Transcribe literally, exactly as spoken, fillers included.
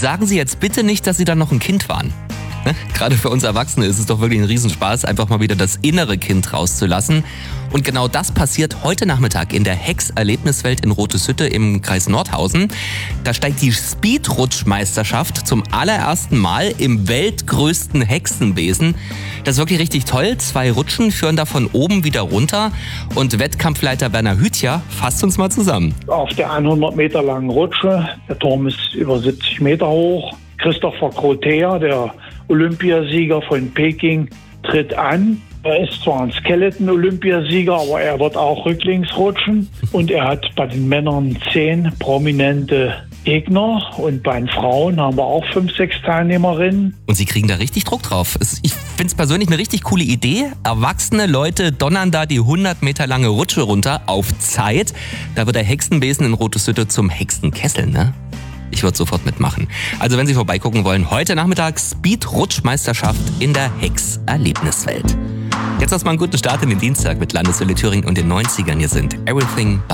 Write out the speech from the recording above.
sagen Sie jetzt bitte nicht, dass Sie dann noch ein Kind waren. Ne? Gerade für uns Erwachsene ist es doch wirklich ein Riesenspaß, einfach mal wieder das innere Kind rauszulassen. Und genau das passiert heute Nachmittag in der Hex-Erlebniswelt in Roteshütte im Kreis Nordhausen. Da steigt die Speedrutschmeisterschaft zum allerersten Mal im weltgrößten Hexenbesen. Das ist wirklich richtig toll. Zwei Rutschen führen da von oben wieder runter. Und Wettkampfleiter Werner Hütja fasst uns mal zusammen. Auf der hundert Meter langen Rutsche, der Turm ist über siebzig Meter hoch. Christopher Grotea, der Olympiasieger von Peking, tritt an. Er ist zwar ein Skeleton-Olympiasieger, aber er wird auch rücklings rutschen. Und er hat bei den Männern zehn prominente Gegner. Und bei den Frauen haben wir auch fünf, sechs Teilnehmerinnen. Und sie kriegen da richtig Druck drauf. Ich finde es persönlich eine richtig coole Idee. Erwachsene Leute donnern da die hundert Meter lange Rutsche runter auf Zeit. Da wird der Hexenbesen in Roteshütte zum Hexenkessel, ne? Ich würde sofort mitmachen. Also wenn Sie vorbeigucken wollen, heute Nachmittag Speed-Rutschmeisterschaft in der Hex-Erlebniswelt. Jetzt erstmal einen guten Start in den Dienstag mit Landeswelle Thüringen und den neunzigern. Hier sind Everything But